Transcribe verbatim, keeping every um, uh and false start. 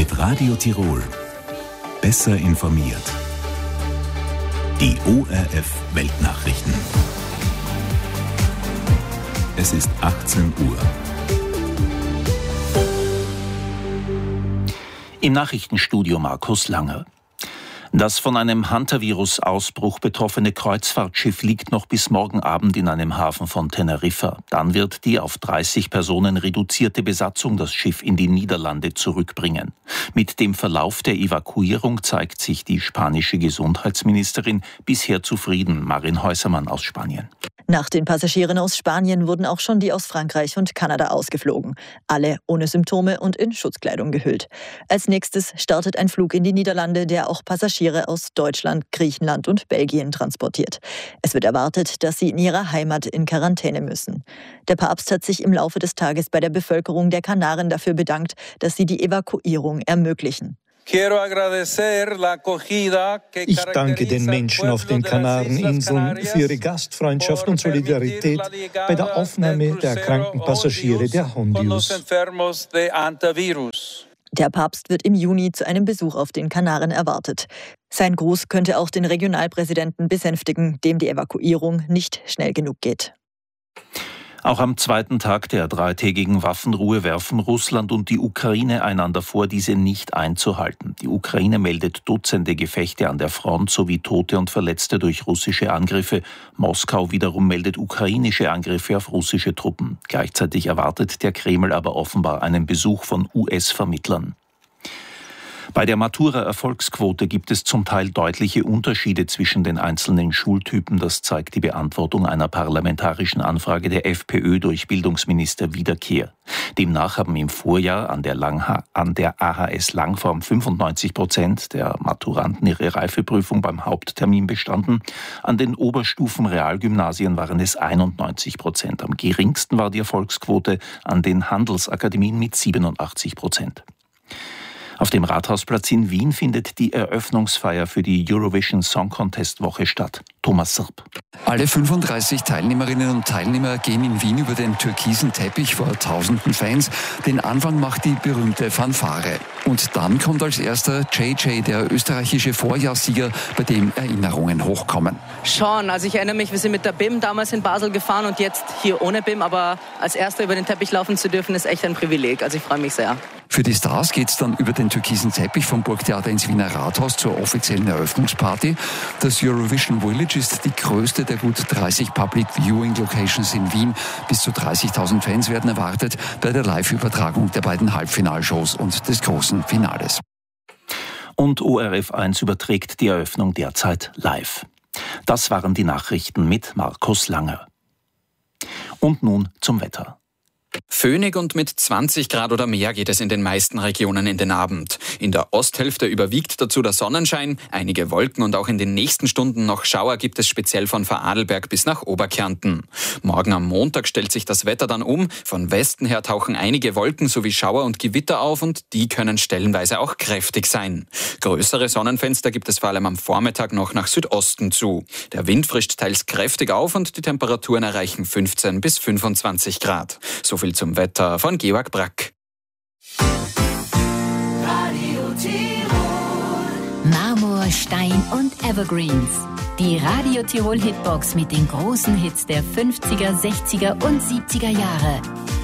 Mit Radio Tirol. Besser informiert. Die O R F Weltnachrichten. Es ist achtzehn Uhr. Im Nachrichtenstudio Markus Langer. Das von einem Hantavirus-Ausbruch betroffene Kreuzfahrtschiff liegt noch bis morgen Abend in einem Hafen von Teneriffa. Dann wird die auf dreißig Personen reduzierte Besatzung das Schiff in die Niederlande zurückbringen. Mit dem Verlauf der Evakuierung zeigt sich die spanische Gesundheitsministerin bisher zufrieden. Marin Häusermann aus Spanien. Nach den Passagieren aus Spanien wurden auch schon die aus Frankreich und Kanada ausgeflogen. Alle ohne Symptome und in Schutzkleidung gehüllt. Als nächstes startet ein Flug in die Niederlande, der auch Passagiere aus Deutschland, Griechenland und Belgien transportiert. Es wird erwartet, dass sie in ihrer Heimat in Quarantäne müssen. Der Papst hat sich im Laufe des Tages bei der Bevölkerung der Kanaren dafür bedankt, dass sie die Evakuierung ermöglichen. Ich danke den Menschen auf den Kanareninseln für ihre Gastfreundschaft und Solidarität bei der Aufnahme der erkrankten Passagiere der Hondius. Der Papst wird im Juni zu einem Besuch auf den Kanaren erwartet. Sein Gruß könnte auch den Regionalpräsidenten besänftigen, dem die Evakuierung nicht schnell genug geht. Auch am zweiten Tag der dreitägigen Waffenruhe werfen Russland und die Ukraine einander vor, diese nicht einzuhalten. Die Ukraine meldet Dutzende Gefechte an der Front sowie Tote und Verletzte durch russische Angriffe. Moskau wiederum meldet ukrainische Angriffe auf russische Truppen. Gleichzeitig erwartet der Kreml aber offenbar einen Besuch von U S-Vermittlern. Bei der Matura-Erfolgsquote gibt es zum Teil deutliche Unterschiede zwischen den einzelnen Schultypen. Das zeigt die Beantwortung einer parlamentarischen Anfrage der FPÖ durch Bildungsminister Wiederkehr. Demnach haben im Vorjahr an der, Lang- an der A H S Langform fünfundneunzig Prozent der Maturanten ihre Reifeprüfung beim Haupttermin bestanden. An den Oberstufen-Realgymnasien waren es einundneunzig Prozent. Am geringsten war die Erfolgsquote an den Handelsakademien mit siebenundachtzig Prozent. Auf dem Rathausplatz in Wien findet die Eröffnungsfeier für die Eurovision Song Contest Woche statt. Thomas Sirp. Alle fünfunddreißig Teilnehmerinnen und Teilnehmer gehen in Wien über den türkisen Teppich vor tausenden Fans. Den Anfang macht die berühmte Fanfare. Und dann kommt als erster J J, der österreichische Vorjahrssieger, bei dem Erinnerungen hochkommen. Schon, also ich erinnere mich, wir sind mit der B I M damals in Basel gefahren und jetzt hier ohne B I M, aber als erster über den Teppich laufen zu dürfen, ist echt ein Privileg. Also ich freue mich sehr. Für die Stars geht's dann über den türkisen Teppich vom Burgtheater ins Wiener Rathaus zur offiziellen Eröffnungsparty. Das Eurovision Village ist die größte der gut dreißig Public Viewing Locations in Wien. Bis zu dreißigtausend Fans werden erwartet bei der Live-Übertragung der beiden Halbfinalshows und des großen Finales. Und O R F eins überträgt die Eröffnung derzeit live. Das waren die Nachrichten mit Markus Langer. Und nun zum Wetter. Föhnig und mit zwanzig Grad oder mehr geht es in den meisten Regionen in den Abend. In der Osthälfte überwiegt dazu der Sonnenschein, einige Wolken und auch in den nächsten Stunden noch Schauer gibt es speziell von Vorarlberg bis nach Oberkärnten. Morgen am Montag stellt sich das Wetter dann um. Von Westen her tauchen einige Wolken sowie Schauer und Gewitter auf und die können stellenweise auch kräftig sein. Größere Sonnenfenster gibt es vor allem am Vormittag noch nach Südosten zu. Der Wind frischt teils kräftig auf und die Temperaturen erreichen fünfzehn bis fünfundzwanzig Grad. So viel zum Wetter von Georg Brack. Radio Tirol. Marmor, Stein und Evergreens. Die Radio Tirol Hitbox mit den großen Hits der fünfziger, sechziger und siebziger Jahre.